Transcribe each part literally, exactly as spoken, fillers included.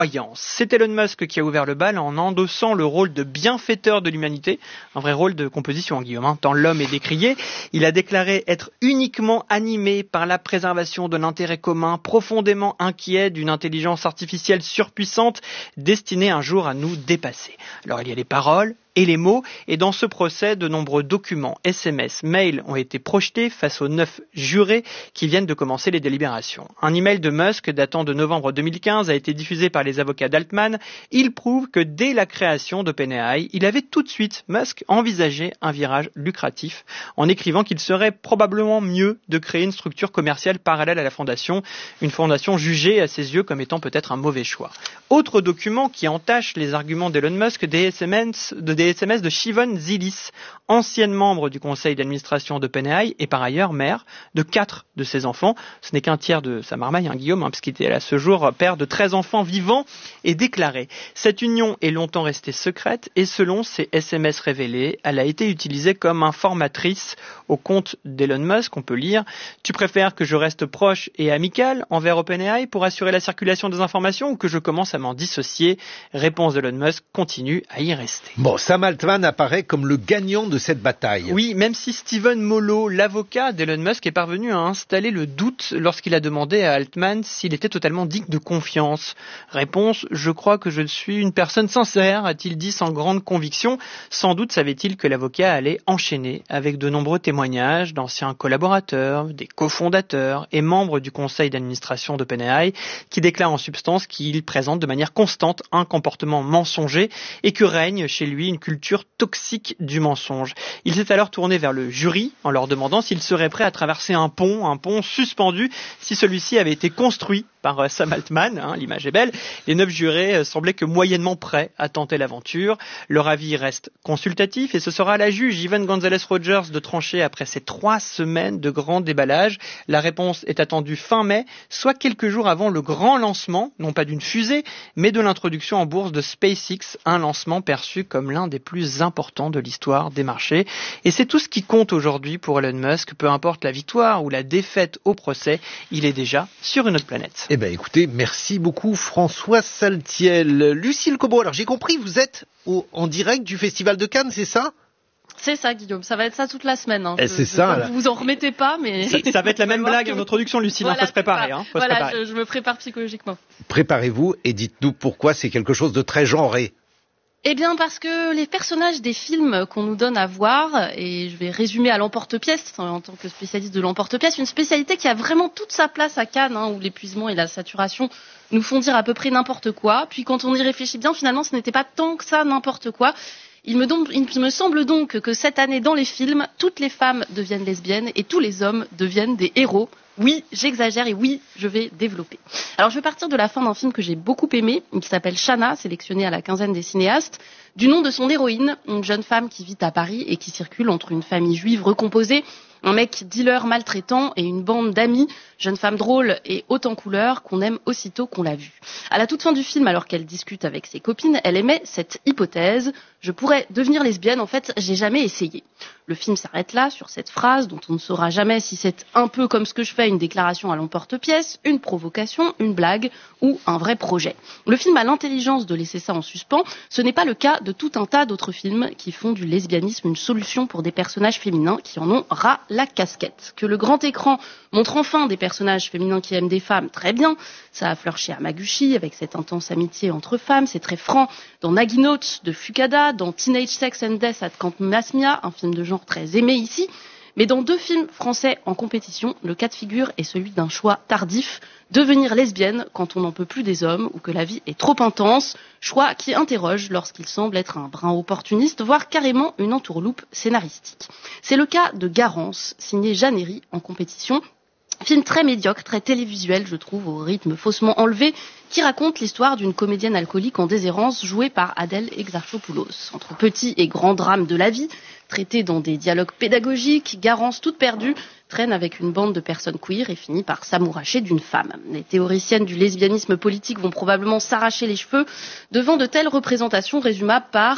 C'est Elon Musk qui a ouvert le bal en endossant le rôle de bienfaiteur de l'humanité, un vrai rôle de composition, hein, Guillaume, hein, tant l'homme est décrié. Il a déclaré être uniquement animé par la préservation de l'intérêt commun, profondément inquiet d'une intelligence artificielle surpuissante destinée un jour à nous dépasser. Alors il y a les paroles et les mots, et dans ce procès, de nombreux documents, S M S, mails ont été projetés face aux neuf jurés qui viennent de commencer les délibérations. Un email de Musk datant de novembre deux mille quinze a été diffusé par les avocats d'Altman. Il prouve que dès la création d'OpenAI, il avait tout de suite, Musk, envisagé un virage lucratif en écrivant qu'il serait probablement mieux de créer une structure commerciale parallèle à la fondation, une fondation jugée à ses yeux comme étant peut-être un mauvais choix. Autre document qui entache les arguments d'Elon Musk, des S M S de des S M S de Shivon Zilis, ancienne membre du conseil d'administration d'OpenAI et par ailleurs mère de quatre de ses enfants. Ce n'est qu'un tiers de sa marmaille, hein, Guillaume, hein, puisqu'il était à ce jour père de treize enfants vivants et déclarés. Cette union est longtemps restée secrète et selon ces S M S révélés, elle a été utilisée comme informatrice au compte d'Elon Musk. On peut lire « Tu préfères que je reste proche et amical envers OpenAI pour assurer la circulation des informations ou que je commence à m'en dissocier ?» Réponse d'Elon Musk, continue à y rester. Bon, Sam Altman apparaît comme le gagnant de cette bataille. Oui, même si Stephen Mollo, l'avocat d'Elon Musk, est parvenu à installer le doute lorsqu'il a demandé à Altman s'il était totalement digne de confiance. Réponse, je crois que je suis une personne sincère, a-t-il dit sans grande conviction. Sans doute savait-il que l'avocat allait enchaîner avec de nombreux témoignages d'anciens collaborateurs, des cofondateurs et membres du conseil d'administration d'OpenAI qui déclarent en substance qu'il présente de manière constante un comportement mensonger et que règne chez lui une culture toxique du mensonge. Il s'est alors tourné vers le jury en leur demandant s'ils seraient prêts à traverser un pont, un pont suspendu, si celui-ci avait été construit par Sam Altman, hein, l'image est belle. Les neuf jurés euh, semblaient que moyennement prêts à tenter l'aventure. Leur avis reste consultatif et ce sera à la juge Yvonne Gonzalez-Rogers de trancher après ces trois semaines de grand déballage. La réponse est attendue fin mai, soit quelques jours avant le grand lancement, non pas d'une fusée, mais de l'introduction en bourse de SpaceX, un lancement perçu comme l'un des plus importants de l'histoire des marchés. Et c'est tout ce qui compte aujourd'hui pour Elon Musk, peu importe la victoire ou la défaite au procès, il est déjà sur une autre planète. Eh bien, écoutez, merci beaucoup François Saltiel. Lucille Cobreau, alors j'ai compris, vous êtes au, en direct du Festival de Cannes, c'est ça ? C'est ça, Guillaume. Ça va être ça toute la semaine. Hein. Je, c'est je, ça. Vous vous en remettez pas, mais ça, ça va être la même blague en introduction, Lucille. Il voilà, faut se préparer. Hein, faut voilà, se préparer. Je, je me prépare psychologiquement. Préparez-vous et dites-nous pourquoi c'est quelque chose de très genré. Eh bien parce que les personnages des films qu'on nous donne à voir, et je vais résumer à l'emporte-pièce, en tant que spécialiste de l'emporte-pièce, une spécialité qui a vraiment toute sa place à Cannes, hein, où l'épuisement et la saturation nous font dire à peu près n'importe quoi. Puis quand on y réfléchit bien, finalement ce n'était pas tant que ça n'importe quoi. Il me, donc, il me semble donc que cette année dans les films, toutes les femmes deviennent lesbiennes et tous les hommes deviennent des héros. Oui, j'exagère et oui, je vais développer. Alors je vais partir de la fin d'un film que j'ai beaucoup aimé, qui s'appelle Shanna, sélectionné à la quinzaine des cinéastes, du nom de son héroïne, une jeune femme qui vit à Paris et qui circule entre une famille juive recomposée, un mec dealer maltraitant et une bande d'amis, jeune femme drôle et haute en couleur qu'on aime aussitôt qu'on l'a vue. À la toute fin du film, alors qu'elle discute avec ses copines, elle émet cette hypothèse « Je pourrais devenir lesbienne, en fait, j'ai jamais essayé ». Le film s'arrête là, sur cette phrase dont on ne saura jamais si c'est un peu comme ce que je fais, une déclaration à l'emporte-pièce, une provocation, une blague ou un vrai projet. Le film a l'intelligence de laisser ça en suspens. Ce n'est pas le cas de tout un tas d'autres films qui font du lesbianisme une solution pour des personnages féminins qui en ont ras la casquette. Que le grand écran montre enfin des personnages féminins qui aiment des femmes, très bien. Ça a fleurché chez Hamaguchi avec cette intense amitié entre femmes. C'est très franc dans Nagi Note de Fukada, dans Teenage Sex and Death at Camp Masmia, un film de genre très aimé ici. Mais dans deux films français en compétition, le cas de figure est celui d'un choix tardif, devenir lesbienne quand on n'en peut plus des hommes ou que la vie est trop intense, choix qui interroge lorsqu'il semble être un brin opportuniste, voire carrément une entourloupe scénaristique. C'est le cas de Garance, signé Jeanne Herry en compétition. Film très médiocre, très télévisuel, je trouve, au rythme faussement enlevé, qui raconte l'histoire d'une comédienne alcoolique en déshérence jouée par Adèle Exarchopoulos. Entre petits et grands drames de la vie, traités dans des dialogues pédagogiques, Garance toute perdue traîne avec une bande de personnes queer et finit par s'amouracher d'une femme. Les théoriciennes du lesbianisme politique vont probablement s'arracher les cheveux devant de telles représentations résumables par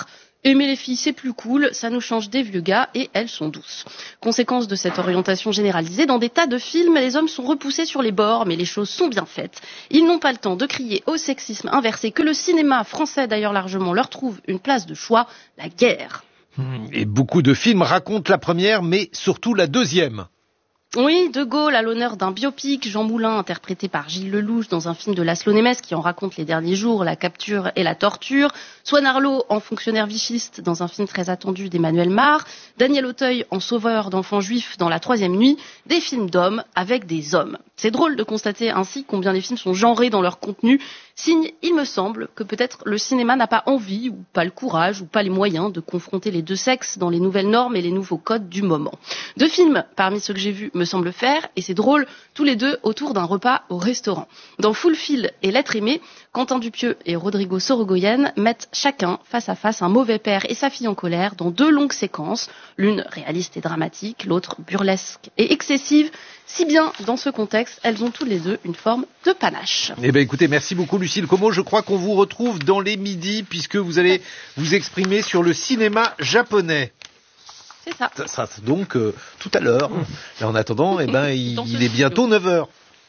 Aimer les filles, c'est plus cool, ça nous change des vieux gars et elles sont douces. Conséquence de cette orientation généralisée, dans des tas de films, les hommes sont repoussés sur les bords, mais les choses sont bien faites. Ils n'ont pas le temps de crier au sexisme inversé que le cinéma français d'ailleurs largement leur trouve une place de choix, la guerre. Et beaucoup de films racontent la première, mais surtout la deuxième. Oui, De Gaulle à l'honneur d'un biopic, Jean Moulin interprété par Gilles Lelouch dans un film de Laszlo Nemes qui en raconte les derniers jours, la capture et la torture, Swan Arlo en fonctionnaire vichiste dans un film très attendu d'Emmanuel Mar, Daniel Auteuil en sauveur d'enfants juifs dans La Troisième Nuit, des films d'hommes avec des hommes. C'est drôle de constater ainsi combien les films sont genrés dans leur contenu, signe, il me semble, que peut-être le cinéma n'a pas envie, ou pas le courage, ou pas les moyens de confronter les deux sexes dans les nouvelles normes et les nouveaux codes du moment. Deux films, parmi ceux que j'ai vus, me semblent faire, et c'est drôle, tous les deux autour d'un repas au restaurant. Dans Fulfil et L'être aimé, Quentin Dupieux et Rodrigo Sorogoyen mettent chacun face à face un mauvais père et sa fille en colère dans deux longues séquences, l'une réaliste et dramatique, l'autre burlesque et excessive, si bien dans ce contexte, elles ont toutes les deux une forme de panache. Eh bien écoutez, merci beaucoup Lucille Como, je crois qu'on vous retrouve dans les midis puisque vous allez vous exprimer sur le cinéma japonais. C'est ça. Ça sera donc euh, tout à l'heure. Et en attendant, eh ben, il, il est bientôt neuf heures.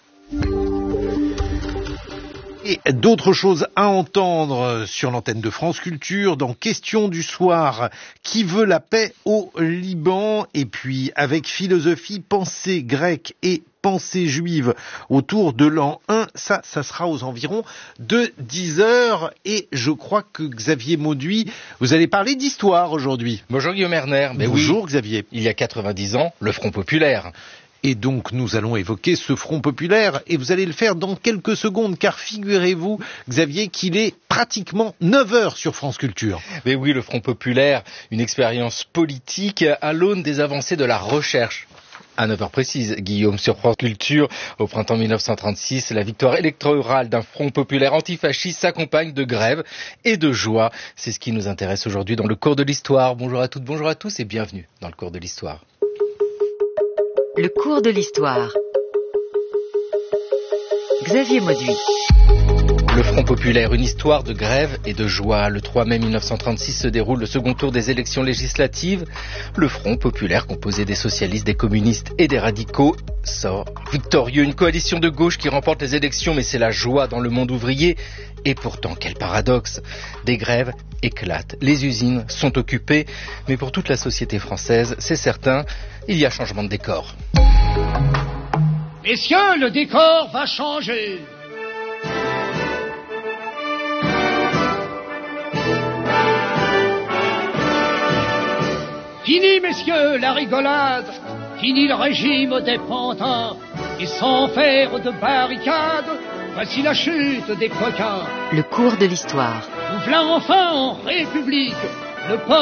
Et d'autres choses à entendre sur l'antenne de France Culture dans Question du soir, qui veut la paix au Liban, et puis avec philosophie, pensée grecque et pensée juive autour de l'an un, ça, ça sera aux environs de dix heures, et je crois que Xavier Mauduit, vous allez parler d'histoire aujourd'hui. Bonjour Guillaume Erner. Mais Bonjour oui, Xavier. Il y a quatre-vingt-dix ans, le Front Populaire. Et donc, nous allons évoquer ce Front Populaire, et vous allez le faire dans quelques secondes, car figurez-vous, Xavier, qu'il est pratiquement neuf heures sur France Culture. Mais oui, le Front Populaire, une expérience politique à l'aune des avancées de la recherche. À neuf heures précises, Guillaume, sur France Culture, au printemps mille neuf cent trente-six, la victoire électorale d'un Front Populaire antifasciste s'accompagne de grèves et de joie. C'est ce qui nous intéresse aujourd'hui dans le cours de l'histoire. Bonjour à toutes, bonjour à tous, et bienvenue dans le cours de l'histoire. Le cours de l'histoire. Xavier Mauduit. Le Front Populaire, une histoire de grève et de joie. Le trois mai mille neuf cent trente-six se déroule le second tour des élections législatives. Le Front Populaire, composé des socialistes, des communistes et des radicaux, sort victorieux. Une coalition de gauche qui remporte les élections, mais c'est la joie dans le monde ouvrier. Et pourtant, quel paradoxe! Des grèves éclatent, les usines sont occupées, mais pour toute la société française, c'est certain, il y a changement de décor. Messieurs, le décor va changer. Fini, messieurs, la rigolade. Fini le régime des pantins. Et sans faire de barricades, voici la chute des coquins. Le cours de l'histoire. Nous voilà enfin en République. Le peuple